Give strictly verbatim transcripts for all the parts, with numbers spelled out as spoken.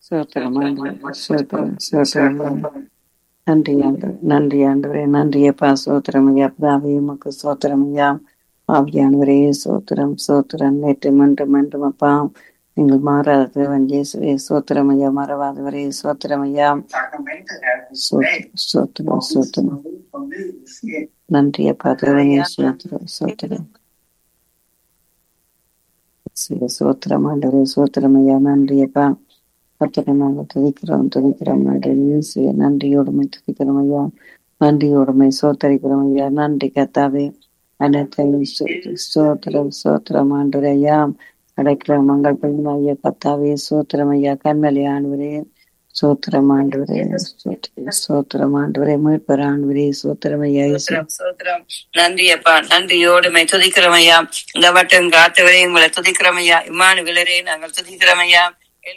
சோத்திரம் ஆண்டவரே, சோத்திரம் சோத்திரம். நன்றி ஆண்டவரே, நன்றி ஆண்டவரே, நன்றியப்பா. சோத்திரம் ஐயா, பிதாவே உமக்கு சோத்திரம் ஐயா. ஆவியானவரே சோத்திரம் சோத்திரம். நேற்று மன்றும் மன்றும் அப்பா நீங்கள் மாறாத தேவன் இயேசுவே சோத்திரம் ஐயா. மறவாதவரே சோத்திரம் ஐயா. சோத்திரம் சோத்திரம் சோத்திரம். நன்றியப்பா தேவனே, சோத்திரம் சோத்திரம். சோத்திரம் ஆண்டவரே, சோத்திரம் ஐயா. நன்றியப்பா. கர்த்தரை நாங்கள் துதிக்கிறோம் துதிக்கிறோம் ஆண்டவரே இயேசுவே. நன்றியோடுமை துதிக்கிறோம் ஐயா, நன்றியோடுமை சோத்தரிக்கிறோம் ஐயா. நன்றி கர்த்தாவே. அனைத்தையும் சோத்திரம் சோத்திரம் ஆண்டவரே ஐயா. அடைக்கிற மங்கள் பெய்யும் ஐயா கர்த்தாவே சோத்திரம் ஐயா. கண்மலை ஆண்டவரே சோத்திரம் ஆண்டவரே, சோத்திரம் ஆண்டவரே. மீட்பர் ஆண்டவரே சோத்திரம் ஐயா. சோத்திரம். நன்றி அப்பா, நன்றியோடுமை துதிக்கிறோம் ஐயா. இந்த வட்டம் காத்தவரே உங்களை துதிக்கிறோம் ஐயா. இம்மானு விளரே நாங்கள் துதிக்கிறோம் ஐயா.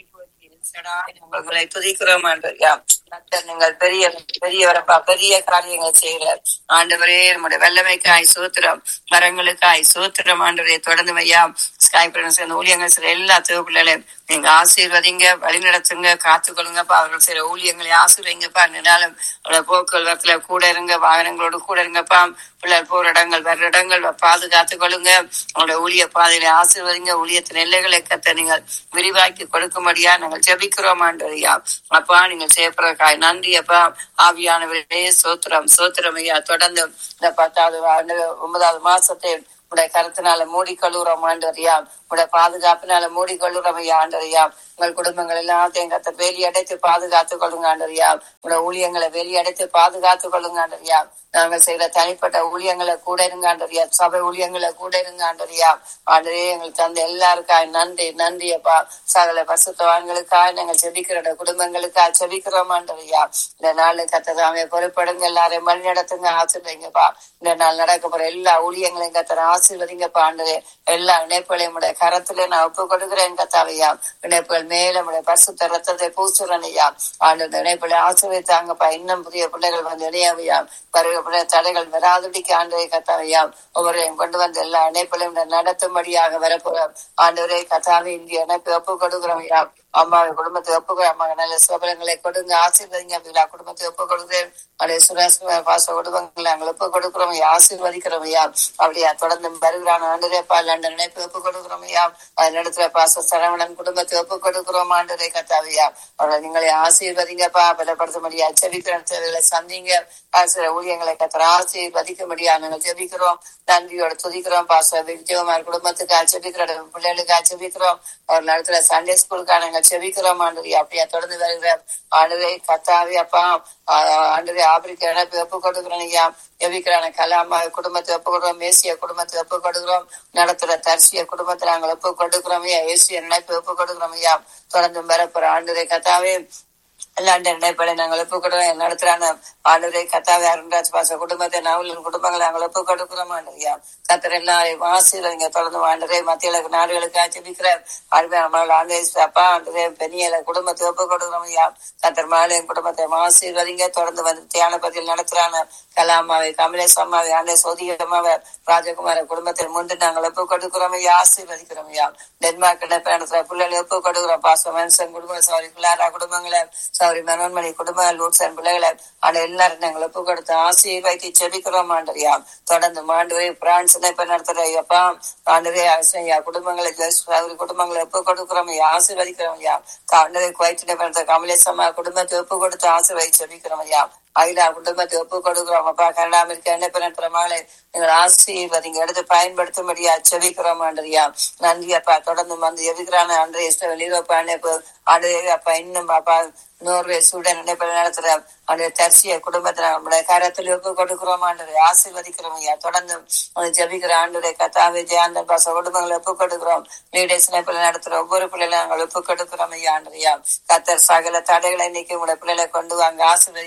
உங்களை துதிக்கிறோம் ஆண்டவரையா. நீங்கள் பெரிய பெரியவரப்பா, பெரிய காரியங்கள் செய்கிறார் ஆண்டவரே. நம்முடைய வல்லமைக்காய் சோத்திரம், மரங்களுக்காய் சோத்திரம் ஆண்டவரே. தொடர்ந்து ஐயா ஸ்காய் பிரதேச ஊழியங்கள் சில எல்லா தேவைகளையும் நீங்க ஆசீர்வதிங்க, வழி நடத்துங்க, காத்துக்கொள்ளுங்கப்பா. அவர்கள் சில ஊழியங்களை ஆசீர்வதிங்கப்பா. நினாலும் அவளோட போக்குவரத்துல கூட இருங்க, வாகனங்களோடு கூட இருங்கப்பா. பிள்ளைகள் போற இடங்கள் வர்ற இடங்கள் பாதுகாத்துக் கொள்ளுங்க. அவங்களோட ஊழிய பாதையில ஆசீர்வதிங்க. ஊழியத்தின் எல்லைகளை கத்த நீங்கள் விரிவாக்கி கொடுக்கும்படியா நாங்கள் ஜெபிக்கிறோம் ஆண்டவரையா. அப்பா நீங்கள் செய்யப்படுறதுக்காய் நன்றி அப்பா. ஆவியானவரே சோத்திரம் சோத்திரம் ஐயா. தொடர்ந்து இந்த பத்தாவது ஒன்பதாவது மாசத்தை உடைய கருத்தினால மூடி கொள்ளுறோம் ஆண்டவரையா. உடைய பாதுகாப்பினால மூடி கொள்ளுறோம் ஐயா ஆண்டவரையா. உங்கள் குடும்பங்கள் எல்லாத்தையும் கத்த வேலி அடைத்து பாதுகாத்துக் கொள்ளுங்க ஆண்டவரையா. உடைய ஊழியங்களை வேலி அடைத்து பாதுகாத்துக் கொள்ளுங்க ஆண்டவரையா. நாங்கள் செய்யற தனிப்பட்ட ஊழியங்களை கூட இருங்க ஆண்டவரையா. சபை ஊழியங்களை கூட இருங்க ஆண்டவரையா. ஆண்டவரே எங்களுக்கு தந்த எல்லாருக்காய் நன்றி நன்றி அப்பா. சகல பரிசுத்தவான்களுக்காய் நாங்கள் செபிக்கிற குடும்பங்களுக்காக செபிக்கிறோம் ஆண்டவரையா. இந்த நாள் கத்ததாமே பொறுப்படுங்க, எல்லாரையும் வழி நடத்துங்க, ஆசீர்வதிங்கப்பா. இந்த நாள் நடக்க போற எல்லா ஊழியங்களையும் கத்தர ஆசீர்வதிங்கப்பா ஆண்டவரே. எல்லா இணைப்புகளையும் உடைய கரத்துல நான் ஒப்பு கொடுக்கிறேன் கத்தாவையா. இணைப்புகள் மேல உடைய பரிசுத்த ரத்தத்தை பூசுறேன் ஐயா. ஆண்டு இணைப்புகளை ஆசீர்வதித்தாங்கப்பா. இன்னும் புதிய பிள்ளைகள் வந்து இணையவையா. வருகிற தடைகள் வராதுடிக்கு ஆண்டவரே கத்தாவையா. ஒவ்வொருவரையும் கொண்டு வந்து எல்லா இணைப்புகளையும் நடத்தும்படியாக வரப்போற ஆண்டவரே கத்தாவை இந்திய இணைப்பை ஒப்பு கொடுக்கிறோம் ஐயா. அம்மாவை குடும்பத்தை ஒப்புக்கிறேன். அம்மா நல்ல சுபலங்களை கொடுங்க, ஆசீர்வதிங்க. அப்படின்னா குடும்பத்தை ஒப்பு கொடுக்கிறேன். அப்படியே சுரேஷ் பாச குடும்பங்களை நாங்கள் ஒப்பு கொடுக்கிறோம் ஐயா, ஆசீர்வதிக்கிறோம் ஐயா. அப்படியா தொடர்ந்து வருகிறான் ஆண்டரேப்பா. லண்டன் இணைப்பு ஒப்பு கொடுக்கிறோம் ஐயா. அது நடத்துற பாச சரவணன் குடும்பத்தை ஒப்பு கொடுக்கிறோம் ஆண்டரே கத்தாவையா. அவர்களை நீங்களை ஆசீர்வதிங்கப்பா. பலப்படுத்த முடியா செபிக்கிற தேவைகளை சந்திங்க. ஆசிரியர் ஊழியங்களை கத்திர ஆசீர்வதிக்க முடியா நாங்கள் ஜெபிக்கிறோம். நன்றியோட துதிக்கிறோம். பாச விஜயகுமார் குடும்பத்துக்காக செபிக்கிற பிள்ளைகளுக்காக செபிக்கிறோம். அவர் நடத்துற சண்டே ஸ்கூலுக்காக நாங்கள் செபிக்கிறோம் ஆண்டவரே. அப்படியா தொடர்ந்து வருகிற ஆண்டவரே கத்தாவே அப்பா. ஆண்டவரே ஆப்பிரிக்க இணைப்பு ஒப்பு கொடுக்கிறோம் ஐயா. ஜெபிக்கிறான கலாமா குடும்பத்தை ஒப்பு கொடுக்கிறோம். மேசிய குடும்பத்தை ஒப்பு கொடுக்கிறோம். நடத்துற தரிசிய குடும்பத்தை நாங்கள் ஒப்பு கொடுக்கிறோம் ஐயா. ஏசிய இணைப்பு ஒப்பு கொடுக்கிறோம் ஐயா. தொடர்ந்து வரப்போற ஆண்டவரே கத்தாவே லண்டன் இணைப்படை நாங்கள் ஒப்பு கொடுக்கிறோம். நடத்துறான ஆண்டவரே கத்தாவே அருண்ராஜ் பாச குடும்பத்தை நாவலின் குடும்பங்களை நாங்கள் ஒப்பு கொடுக்கிறோம் ஆண்டவரையா. கத்தர் எல்லாரையும் ஆசீர்வதிங்க. தொடர்ந்து ஆண்டவரே மத்திய நாடுகளுக்காக ஜெபிக்கிற அருமையான ஆண்டவரே அப்பா. ஆண்டவரே பெண்ணியல குடும்பத்தை ஒப்பு கொடுக்கிறோம் ஐயா. கத்தர் மாலையின் குடும்பத்தை ஆசீர்வதிங்க. தொடர்ந்து வந்து தியான பதில் நடத்துறான கலாமாவை கமலேஷ் அம்மாவை ஆண்டே சோதியம்மாவை ராஜகுமார குடும்பத்தில் முன்பு நாங்கள் ஒப்பு கொடுக்கிறோம் ஐயா, ஆசீர்வதிக்கிறோம் ஐயா. டென்மார்க் இணைப்பை நடத்துற பிள்ளைகளை ஒப்பு கொடுக்கிறோம். பாச மனுஷன் குடும்பம் சௌரி பிள்ளாரா குடும்பங்களை சௌரி மனோன்மணி குடும்பங்கள் லூட்சன் பிள்ளைகளை ஆண்டு எல்லாரும் நாங்கள் ஒப்பு கொடுத்து ஆசீர்வதித்து செபிக்கிறோம் ஆண்டரையா. தொடர்ந்து ஆண்டவரே பிரான்ஸ் இணைப்பை நடத்துற ஐயப்பா. ஆண்டவரே ஐயா குடும்பங்களை சௌரி குடும்பங்களை ஒப்பு கொடுக்கிறோம் ஐயா, ஆசீர்வதிக்கிறோம் ஐயா. ஆண்டவரே குவைத் இணைப்பை நடத்துற கமலேசம்மா குடும்பத்தை ஒப்பு கொடுத்து ஆசீர்வதித்து செபிக்கிறோம் ஐயா. அகிலா குடும்பத்தை ஒப்பு கொடுக்கிறோம் அப்பா. கனடா அமெரிக்கா இணைப்பு நடத்துற மகளை நீங்கள் ஆசீர்வதிங்க, எடுத்து பயன்படுத்தும்படியா செபிக்கிறோம் ஆண்டரியா. நன்றி அப்பா. தொடர்ந்து வந்து எதிர்க்கிறான ஆண்டு இஸ்ரவேல் யூரோப்பா இணைப்பு ஆண்டு அப்பா. இன்னும் பாப்பா நோர்வே சூடன் இணைப்பு நடத்துற அந்த தரிசிய குடும்பத்தை நம்முடைய கரத்தில் ஒப்பு கொடுக்கிறோம் ஆண்டு, ஆசீர்வதிக்கிறோம் ஐயா. தொடர்ந்து ஜெபிக்கிற ஆண்டு கத்தாவே ஜெயாந்தன் பாச குடும்பங்களை ஒப்பு கொடுக்கிறோம். லீடர்ஸ் இணைப்புல நடத்துற ஒவ்வொரு பிள்ளைகளை நாங்கள் ஒப்பு கொடுக்கிறோம் ஐயா ஆண்டரியா. கத்தர் சகல தடைகளை இன்னைக்கு உங்களுடைய பிள்ளைகளை கொண்டு வாங்க, ஆசீர்வதிங்க.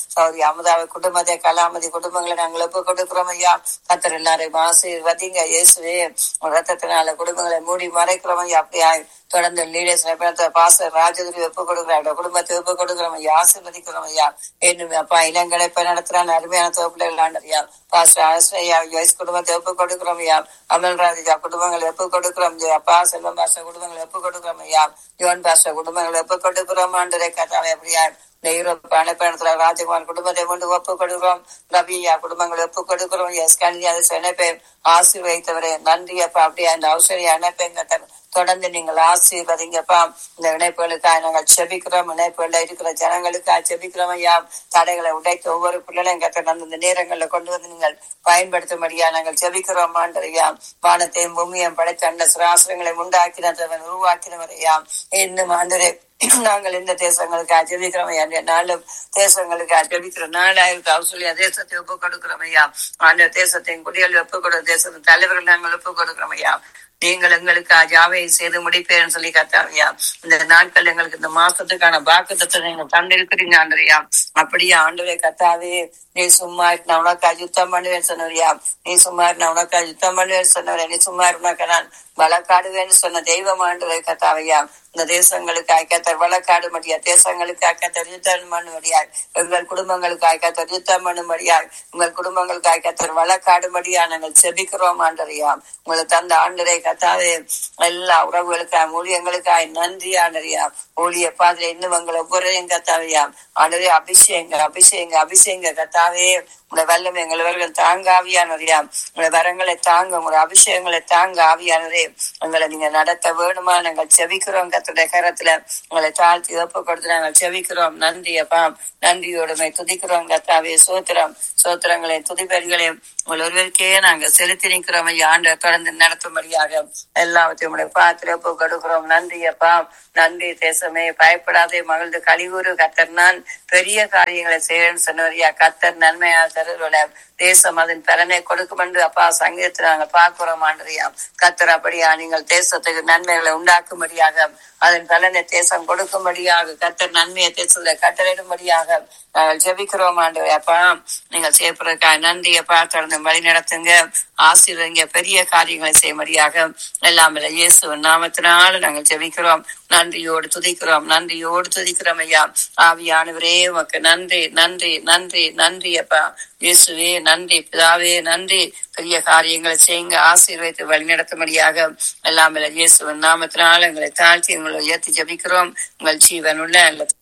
சௌரி அமுதாவை குடும்பத்தை கலாமதி குடும்பங்களை நாங்கள் ஒப்பு கொடுக்கிறோம் ஐயா. கத்தர் எல்லாரையும் ஆசீர்வதிங்க இயேசுவே. ரத்தத்தினால குடும்பங்களை மூடி மறைக்கிறோம் ஐயா. அப்படியா தொடர்ந்து லீடர்ஸ் பாஸ்டர் ராஜதுரி ஒப்பு கொடுக்குறாங்க, குடும்பத்தை ஒப்பு கொடுக்குறோம் ஐயா, ஆசீர்வதிக்கிறோம் ஐயா. என்னுமே அப்பா இளங்களை இப்ப நடத்துறான் அருமையான தோப்பிள்ளைகள் ஆண்டறியா. பாஸ்டர் ஆஸ்திரேலியா யோஸ் குடும்பத்தை ஒப்பு கொடுக்கிறோம் ஐயா. அமல்ராஜா குடும்பங்களை ஒப்பு கொடுக்கிறோம் அப்பா. செல்வம் பாஸ்டர் குடும்பங்களை ஒப்பு கொடுக்கிறோம் ஐயா. யோன் பாஸ்டர் குடும்பங்களை ஒப்பு கொடுக்கிறோம் ஆண்டரை கத்தாவை. அப்படியா இந்த யூரோப் அனுப்பணத்துல ராஜகுமார் குடும்பத்தை கொண்டு ஒப்பு கொடுக்கிறோம். ரவியா குடும்பங்களை ஒப்பு கொடுக்கிறோம். எஸ் கல்வி இணைப்பை ஆசீர்வதித்தவரே நன்றி அப்பா. அப்படியா இந்த அவசரிய இணைப்பை தொடர்ந்து நீங்கள் ஆசீர்வதிங்கப்பா. இந்த இணைப்புகளுக்காக நாங்கள் செபிக்கிறோம். இணைப்புகள்ல இருக்கிற ஜனங்களுக்காக செபிக்கிறோம் ஐயா. தடைகளை உடைத்து ஒவ்வொரு பிள்ளைகளையும் கத்த அந்த நேரங்களில் கொண்டு வந்து நீங்கள் பயன்படுத்தும்படியா நாங்கள் செபிக்கிறோம் ஆண்டரையா. வானத்தையும் பூமியையும் படைத்த அந்த சிராசிரங்களை உண்டாக்கினவன் உருவாக்கினவரையா. இன்னும் ஆண்டரே நாங்கள் இந்த தேசங்களுக்கு ஜெபிக்கிறோம் ஐயா. நாளும் தேசங்களுக்கு ஜெபிக்கிற நாளாயிரத்து அவசூலியா தேசத்தை ஒப்பு கொடுக்கிறோம் ஐயா. அந்த தேசத்தின் குடிகள் ஒப்பு கொடுக்கிற தேசத்தின் தலைவர்கள் நாங்கள் ஒப்பு கொடுக்கிறோம் ஐயா. நீங்கள் எங்களுக்கு ஜாவை செய்து முடிப்பேன்னு சொல்லி கத்தாவையா. இந்த நாட்கள் எங்களுக்கு இந்த மாசத்துக்கான பாக்குத்தத்தை நீங்க தந்திருக்கிறீங்க ஆண்டரையா. அப்படியே ஆண்டவரே கத்தாவே நீ சும்மா நான் உனக்கா யுத்தம் பண்ணுவேன்னு சொன்னவரியா. நீ சும்மா நான் உனக்கா யுத்தம் பண்ணுவேன்னு சொன்னவரே. நீ சும்மா உனக்கு நான் வழக்காடுவேன்னு சொன்ன தெய்வம் ஆண்டவரே கத்தாவையா. இந்த தேசங்களுக்கு கத்தர் வழக்காடு முடியா. தேசங்களுக்கு கத்தர் யுத்தம் பண்ணும்படியாய். எங்கள் குடும்பங்களுக்கு கத்தர் யுத்தம் பண்ணும்படியாய். உங்கள் குடும்பங்களுக்கு கத்தர் வழக்காடும்படியா நாங்கள் செபிக்கிறோம் ஆண்டரையா. உங்களுக்கு தந்த ஆண்டரை கத்தாவே எல்லா உறவுகளுக்காய் ஊழியங்களுக்காய் நன்றி ஆண்டரையா. ஊழிய பாதிர இன்னும் எங்களை ஒவ்வொருவரையும் கத்தாவையா. ஆண்டரே அபிஷேங்க அபிஷேங்க அபிஷேங்க கத்தாவே. உங்களை வல்லம் எங்களவர்கள் தாங்க ஆவியானவரையா. உங்களை வரங்களை தாங்க, உங்களுடைய அபிஷேகங்களை தாங்க ஆவியானவரே. எங்களை நீங்க நடத்த வேணுமா நாங்கள் செபிக்கிறோம். கத்துடைய கரத்துல உங்களை தாழ்த்தி ஒப்பு கொடுத்து நாங்கள் செபிக்கிறோம். நன்றி அப்பா. நன்றியோடுமை துதிக்கிறோம் கத்தாவே. சோத்திரம் சோத்திரங்களை துதிபெறிகளையும் உங்கள் ஒருவருக்கே நாங்க செலுத்தி நிற்கிறோம் ஐயா. ஆண்டு தொடர்ந்து நடத்தும்படியாக எல்லாவற்றையும் உடைய பாத்திர ஒப்பு கொடுக்கிறோம். நன்றி அப்பா. நன்றி தேசமே. பயப்படாதே மகிழ்ந்து கலிகூறு. கத்தர் நான் பெரிய காரியங்களை செய்யறேன்னு சொன்னவரியா. கத்தர் நன்மையா தருவ தேசம் அதன் பலனை கொடுக்கும் என்று அப்பா சங்கீதத்தை நாங்கள் பார்க்கிறோம் ஆண்டரியா. கத்தர் அப்படியா நீங்கள் தேசத்துக்கு நன்மைகளை உண்டாக்கும்படியாக அதன் பலனை தேசம் கொடுக்கும்படியாக கத்தர் நன்மையை தேசத்துல கட்டளையிடும்படியாக நாங்கள் ஜெபிக்கிறோம் ஆண்டவரே. அப்பா நீங்கள் செய்யப்படுறதுக்காக நன்றி அப்பா. தொடர்ந்து வழி நடத்துங்க, ஆசீர்வதிங்க, பெரிய காரியங்களை செய்யும்படியாக எல்லாம் இயேசுவின் நாமத்தினால நாங்கள் ஜெபிக்கிறோம். நன்றியோடு துதிக்கிறோம், நன்றியோடு துதிக்கிறோம் ஐயா. ஆவியானவரே உமக்கு நன்றி நன்றி நன்றி நன்றி அப்பா. இயேசுவே நன்றி. பிதாவே நன்றி. பெரிய காரியங்களை செய்யுங்க, ஆசீர்வதித்து வழி நடத்தும்படியாக எல்லாம் இயேசுவின் நாமத்தினால எங்களை தாழ்த்தி உங்களை உயர்த்தி ஜெபிக்கிறோம். உங்கள் ஜீவனுள்ள